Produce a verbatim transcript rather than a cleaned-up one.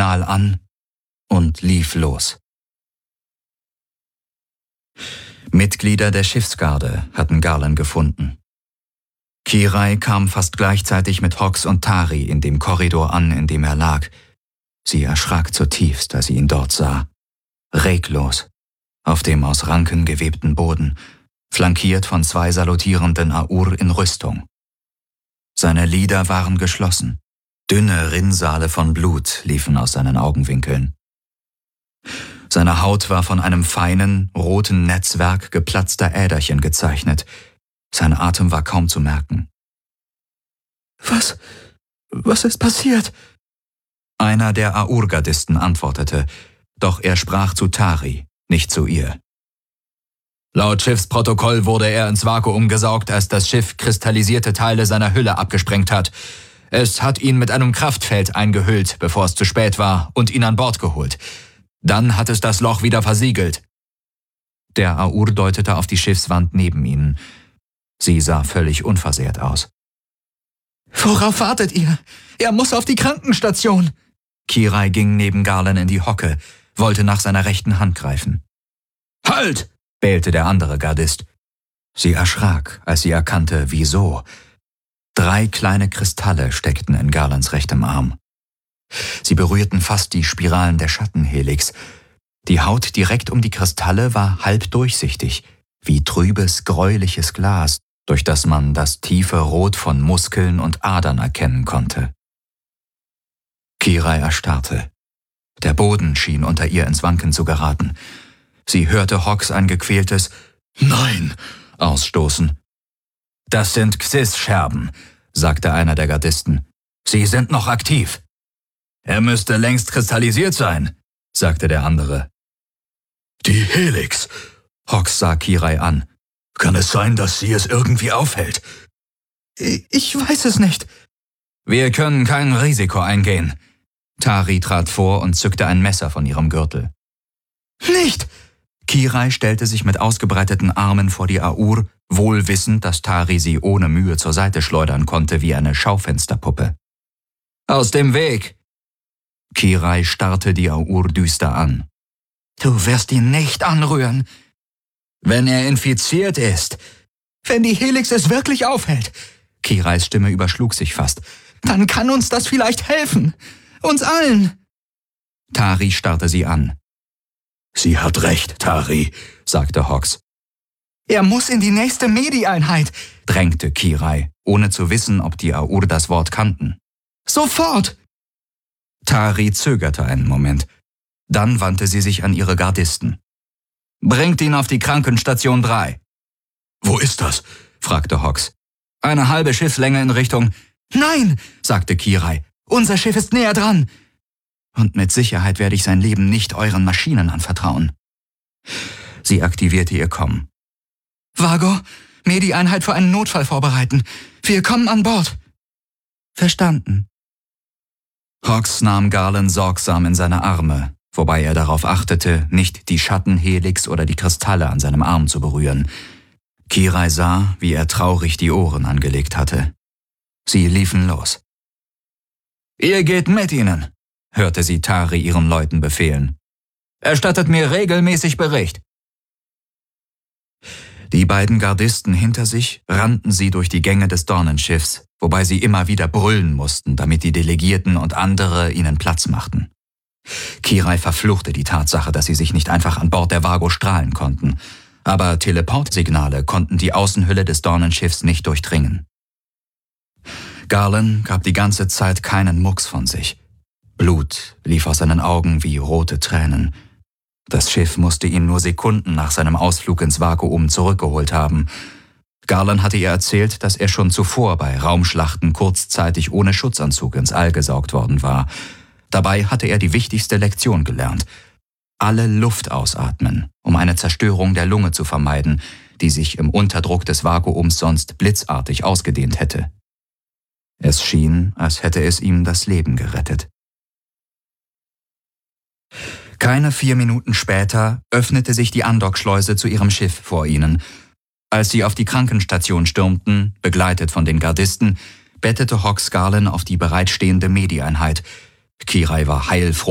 Signal an und lief los. Mitglieder der Schiffsgarde hatten Garland gefunden. Kirai kam fast gleichzeitig mit Hawks und Tari in dem Korridor an, in dem er lag. Sie erschrak zutiefst, als sie ihn dort sah. Reglos, auf dem aus Ranken gewebten Boden, flankiert von zwei salutierenden Aur in Rüstung. Seine Lider waren geschlossen. Dünne Rinnsale von Blut liefen aus seinen Augenwinkeln. Seine Haut war von einem feinen, roten Netzwerk geplatzter Äderchen gezeichnet. Sein Atem war kaum zu merken. Was, was ist passiert? Einer der Aur-Gardisten antwortete, doch er sprach zu Tari, nicht zu ihr. Laut Schiffsprotokoll wurde er ins Vakuum gesaugt, als das Schiff kristallisierte Teile seiner Hülle abgesprengt hat. Es hat ihn mit einem Kraftfeld eingehüllt, bevor es zu spät war, und ihn an Bord geholt. Dann hat es das Loch wieder versiegelt. Der Aur deutete auf die Schiffswand neben ihnen. Sie sah völlig unversehrt aus. Worauf wartet ihr? Er muss auf die Krankenstation. Kirai ging neben Garland in die Hocke, wollte nach seiner rechten Hand greifen. Halt! Bählte der andere Gardist. Sie erschrak, als sie erkannte, wieso. Drei kleine Kristalle steckten in Garlands rechtem Arm. Sie berührten fast die Spiralen der Schattenhelix. Die Haut direkt um die Kristalle war halb durchsichtig, wie trübes, gräuliches Glas, durch das man das tiefe Rot von Muskeln und Adern erkennen konnte. Kirai erstarrte. Der Boden schien unter ihr ins Wanken zu geraten. Sie hörte Hawks ein gequältes »Nein« ausstoßen. »Das sind Xys-Scherben«, sagte einer der Gardisten. »Sie sind noch aktiv.« »Er müsste längst kristallisiert sein«, sagte der andere. »Die Helix«, Hawks sah Kirai an. »Kann es sein, dass sie es irgendwie aufhält?« »Ich weiß es nicht.« »Wir können kein Risiko eingehen.« Tari trat vor und zückte ein Messer von ihrem Gürtel. »Nicht!« Kirai stellte sich mit ausgebreiteten Armen vor die Aur, wohl wissend, dass Tari sie ohne Mühe zur Seite schleudern konnte wie eine Schaufensterpuppe. »Aus dem Weg!« Kirai starrte die Aur düster an. »Du wirst ihn nicht anrühren.« »Wenn er infiziert ist.« »Wenn die Helix es wirklich aufhält.« Kirais Stimme überschlug sich fast. »Dann kann uns das vielleicht helfen. Uns allen.« Tari starrte sie an. »Sie hat recht, Tari«, sagte Hawks. »Er muss in die nächste Medi-Einheit«, drängte Kirai, ohne zu wissen, ob die Aur das Wort kannten. »Sofort!« Tari zögerte einen Moment. Dann wandte sie sich an ihre Gardisten. »Bringt ihn auf die Krankenstation drei.« »Wo ist das?« fragte Hawks. »Eine halbe Schiffslänge in Richtung...« »Nein«, sagte Kirai. »Unser Schiff ist näher dran.« »Und mit Sicherheit werde ich sein Leben nicht euren Maschinen anvertrauen.« Sie aktivierte ihr Komm. »Vago, Medi-Einheit für einen Notfall vorbereiten. Wir kommen an Bord.« »Verstanden.« Hawks nahm Garland sorgsam in seine Arme, wobei er darauf achtete, nicht die Schattenhelix oder die Kristalle an seinem Arm zu berühren. Kirai sah, wie er traurig die Ohren angelegt hatte. Sie liefen los. »Ihr geht mit ihnen«, hörte sie Tari ihren Leuten befehlen. »Erstattet mir regelmäßig Bericht.« Die beiden Gardisten hinter sich rannten sie durch die Gänge des Dornenschiffs, wobei sie immer wieder brüllen mussten, damit die Delegierten und andere ihnen Platz machten. Kirai verfluchte die Tatsache, dass sie sich nicht einfach an Bord der Vago strahlen konnten, aber Teleportsignale konnten die Außenhülle des Dornenschiffs nicht durchdringen. Garland gab die ganze Zeit keinen Mucks von sich. Blut lief aus seinen Augen wie rote Tränen. Das Schiff musste ihn nur Sekunden nach seinem Ausflug ins Vakuum zurückgeholt haben. Garland hatte ihr erzählt, dass er schon zuvor bei Raumschlachten kurzzeitig ohne Schutzanzug ins All gesaugt worden war. Dabei hatte er die wichtigste Lektion gelernt. Alle Luft ausatmen, um eine Zerstörung der Lunge zu vermeiden, die sich im Unterdruck des Vakuums sonst blitzartig ausgedehnt hätte. Es schien, als hätte es ihm das Leben gerettet. Keine vier Minuten später öffnete sich die Andockschleuse zu ihrem Schiff vor ihnen. Als sie auf die Krankenstation stürmten, begleitet von den Gardisten, bettete Hawks Garland auf die bereitstehende Medi-Einheit. Kirai war heilfroh,